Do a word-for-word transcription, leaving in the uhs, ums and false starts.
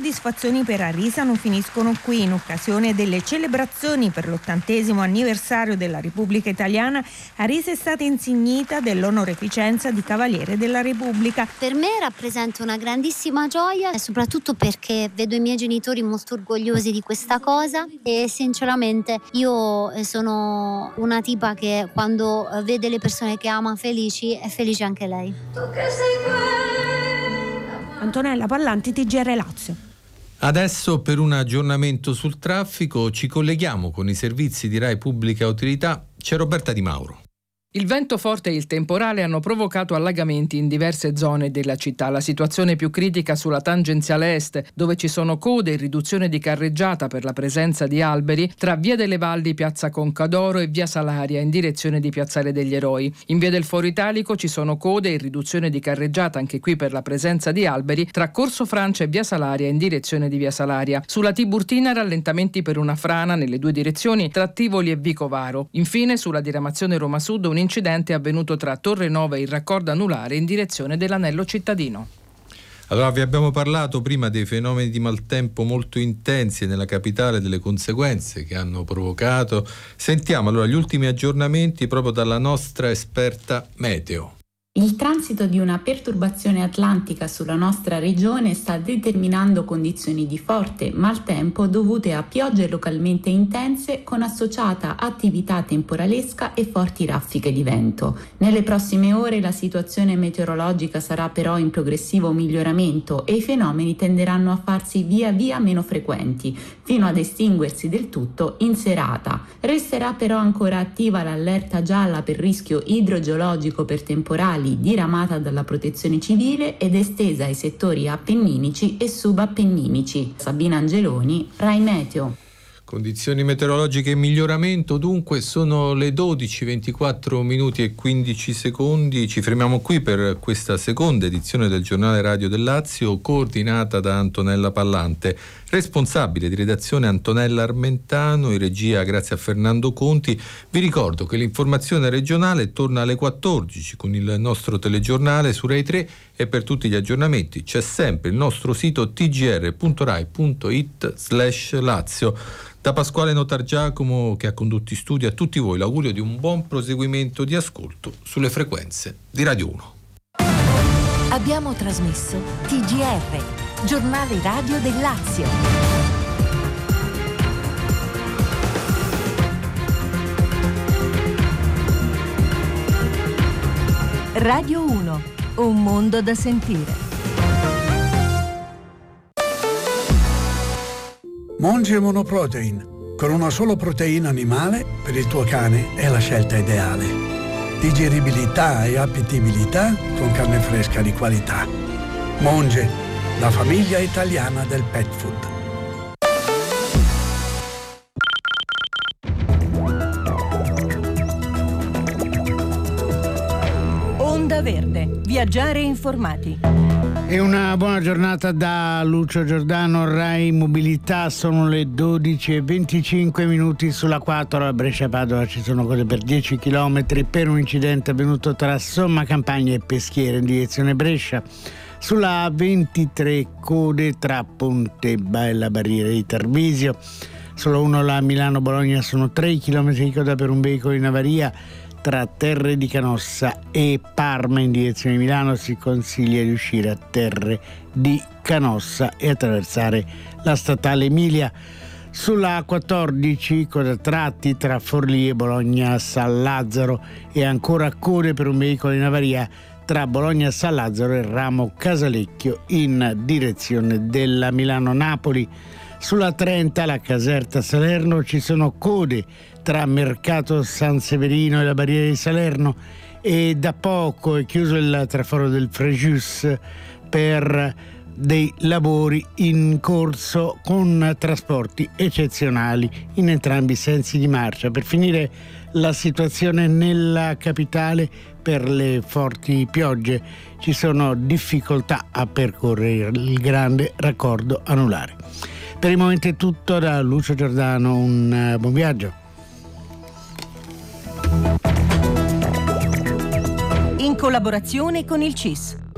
soddisfazioni per Arisa non finiscono qui. In occasione delle celebrazioni per l'ottantesimo anniversario della Repubblica Italiana, Arisa è stata insignita dell'onoreficenza di Cavaliere della Repubblica. Per me rappresenta una grandissima gioia, soprattutto perché vedo i miei genitori molto orgogliosi di questa cosa e sinceramente io sono una tipa che quando vede le persone che ama felici è felice anche lei. Antonella Pallanti, T G R Lazio. Adesso per un aggiornamento sul traffico ci colleghiamo con i servizi di Rai Pubblica Utilità. C'è Roberta Di Mauro. Il vento forte e il temporale hanno provocato allagamenti in diverse zone della città. La situazione più critica sulla tangenziale est, dove ci sono code e riduzione di carreggiata per la presenza di alberi tra Via delle Valli, Piazza Concadoro e Via Salaria in direzione di Piazzale degli Eroi. In Via del Foro Italico ci sono code e riduzione di carreggiata anche qui per la presenza di alberi tra Corso Francia e Via Salaria in direzione di Via Salaria. Sulla Tiburtina rallentamenti per una frana nelle due direzioni tra Tivoli e Vicovaro. Infine sulla diramazione Roma Sud un incidente è avvenuto tra Torre Nova e il raccordo anulare in direzione dell'anello cittadino. Allora, vi abbiamo parlato prima dei fenomeni di maltempo molto intensi nella capitale, delle conseguenze che hanno provocato. Sentiamo allora gli ultimi aggiornamenti proprio dalla nostra esperta meteo. Il transito di una perturbazione atlantica sulla nostra regione sta determinando condizioni di forte maltempo dovute a piogge localmente intense con associata attività temporalesca e forti raffiche di vento. Nelle prossime ore la situazione meteorologica sarà però in progressivo miglioramento e i fenomeni tenderanno a farsi via via meno frequenti, fino ad estinguersi del tutto in serata. Resterà però ancora attiva l'allerta gialla per rischio idrogeologico per temporali diramata dalla Protezione Civile ed estesa ai settori appenninici e subappenninici. Sabina Angeloni, Rai Meteo. Condizioni meteorologiche in miglioramento, dunque sono le dodici, ventiquattro minuti e quindici secondi. Ci fermiamo qui per questa seconda edizione del Giornale Radio del Lazio, coordinata da Antonella Pallante. Responsabile di redazione Antonella Armentano, in regia grazie a Fernando Conti. Vi ricordo che l'informazione regionale torna alle quattordici con il nostro telegiornale su Rai tre e per tutti gli aggiornamenti c'è sempre il nostro sito tgr.rai.it slash Lazio. Da Pasquale Notargiacomo, che ha condotto i studi, a tutti voi l'augurio di un buon proseguimento di ascolto sulle frequenze di Radio uno. Abbiamo trasmesso T G R, Giornale Radio del Lazio. Radio uno, un mondo da sentire. Monge Monoprotein, con una sola proteina animale per il tuo cane è la scelta ideale. Digeribilità e appetibilità con carne fresca di qualità. Monge, la famiglia italiana del pet food. Onda Verde, viaggiare informati. E una buona giornata da Lucio Giordano, Rai Mobilità. Sono le dodici e venticinque minuti sulla quattro a Brescia-Padova. Ci sono cose per dieci chilometri per un incidente avvenuto tra Somma Campagna e Peschiera in direzione Brescia. Sulla A ventitré code tra Pontebba e la barriera di Tarvisio. Solo uno la Milano-Bologna, sono tre chilometri di coda per un veicolo in avaria. Tra Terre di Canossa e Parma in direzione Milano si consiglia di uscire a Terre di Canossa e attraversare la statale Emilia. Sulla A quattordici coda tratti tra Forlì e Bologna San Lazzaro e ancora code per un veicolo in avaria tra Bologna San Lazzaro e Ramo Casalecchio in direzione della Milano-Napoli. Sulla trenta la Caserta Salerno ci sono code tra Mercato San Severino e la barriera di Salerno e da poco è chiuso il traforo del Frejus per dei lavori in corso con trasporti eccezionali in entrambi i sensi di marcia. Per finire la situazione nella capitale, per le forti piogge ci sono difficoltà a percorrere il grande raccordo anulare. Per il momento è tutto, da Lucio Giordano un buon viaggio. In collaborazione con il C I S.